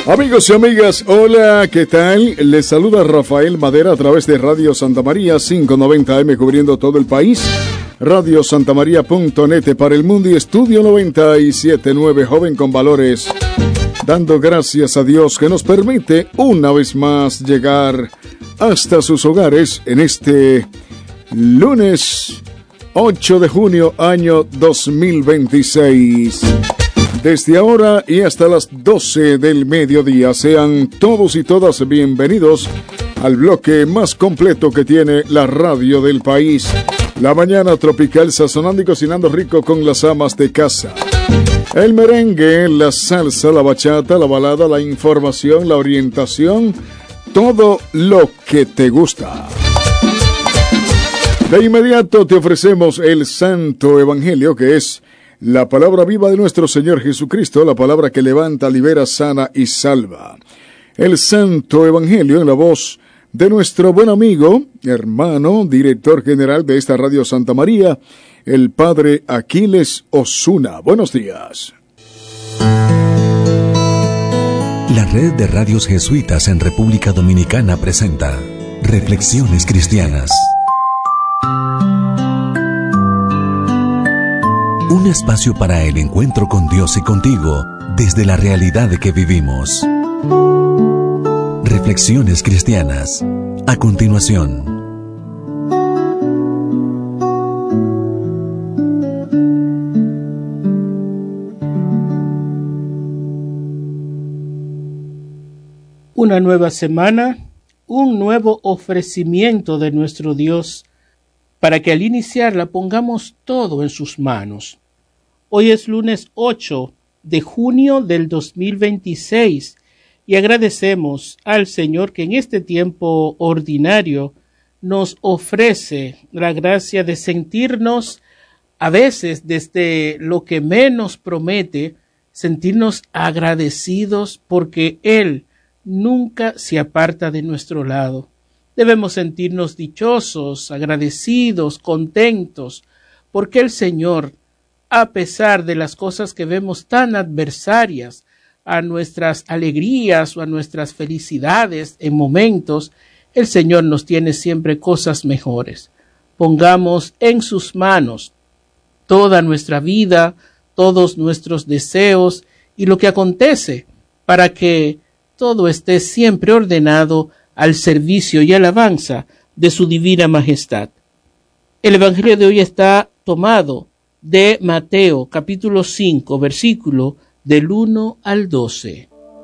Amigos y amigas, hola, ¿qué tal? Les saluda Rafael Madera a través de Radio Santa María 590 AM cubriendo todo el país. RadioSantaMaría.net para el mundo y Estudio 97.9 Joven con Valores. Dando gracias a Dios que nos permite una vez más llegar hasta sus hogares en este lunes 8 de junio año 2026. Desde ahora y hasta las 12 del mediodía, sean todos y todas bienvenidos al bloque más completo que tiene la radio del país. La mañana tropical, sazonando y cocinando rico con las amas de casa. El merengue, la salsa, la bachata, la balada, la información, la orientación, todo lo que te gusta. De inmediato te ofrecemos el Santo Evangelio, que es la palabra viva de nuestro Señor Jesucristo, la palabra que levanta, libera, sana y salva. El Santo Evangelio en la voz de nuestro buen amigo, hermano, director general de esta Radio Santa María, el Padre Aquiles Osuna. Buenos días. La Red de Radios Jesuitas en República Dominicana presenta Reflexiones Cristianas. Un espacio para el encuentro con Dios y contigo desde la realidad que vivimos. Reflexiones Cristianas. A continuación. Una nueva semana, un nuevo ofrecimiento de nuestro Dios para que al iniciarla pongamos todo en sus manos. Hoy es lunes 8 de junio del 2026 y agradecemos al Señor que en este tiempo ordinario nos ofrece la gracia de sentirnos, a veces desde lo que menos promete, sentirnos agradecidos porque Él nunca se aparta de nuestro lado. Debemos sentirnos dichosos, agradecidos, contentos, porque el Señor, a pesar de las cosas que vemos tan adversarias a nuestras alegrías o a nuestras felicidades en momentos, el Señor nos tiene siempre cosas mejores. Pongamos en sus manos toda nuestra vida, todos nuestros deseos y lo que acontece para que todo esté siempre ordenado al servicio y alabanza de su divina majestad. El Evangelio de hoy está tomado de Mateo, capítulo 5, versículo del 1 al 12.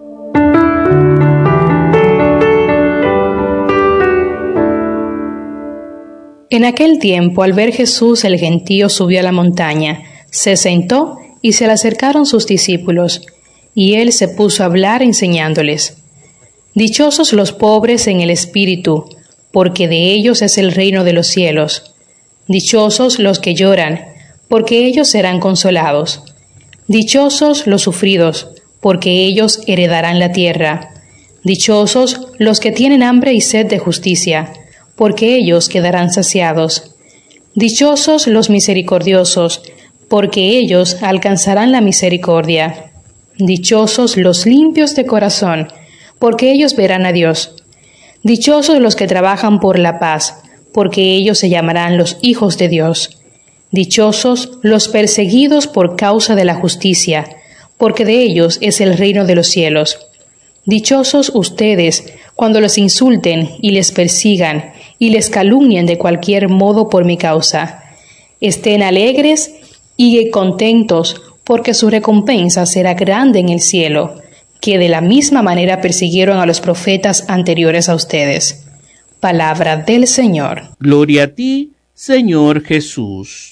En aquel tiempo, al ver Jesús, el gentío subió a la montaña, se sentó y se le acercaron sus discípulos, y él se puso a hablar enseñándoles. Dichosos los pobres en el espíritu, porque de ellos es el reino de los cielos. Dichosos los que lloran, porque ellos serán consolados. Dichosos los sufridos, porque ellos heredarán la tierra. Dichosos los que tienen hambre y sed de justicia, porque ellos quedarán saciados. Dichosos los misericordiosos, porque ellos alcanzarán la misericordia. Dichosos los limpios de corazón, porque ellos verán a Dios. Dichosos los que trabajan por la paz, porque ellos se llamarán los hijos de Dios. Dichosos los perseguidos por causa de la justicia, porque de ellos es el reino de los cielos. Dichosos ustedes cuando los insulten y les persigan y les calumnien de cualquier modo por mi causa. Estén alegres y contentos, porque su recompensa será grande en el cielo, que de la misma manera persiguieron a los profetas anteriores a ustedes. Palabra del Señor. Gloria a ti, Señor Jesús.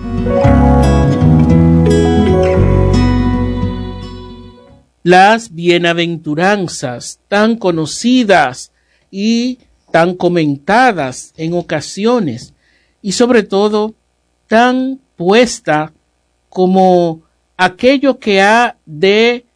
Las bienaventuranzas tan conocidas y tan comentadas en ocasiones, y sobre todo tan puesta como aquello que ha de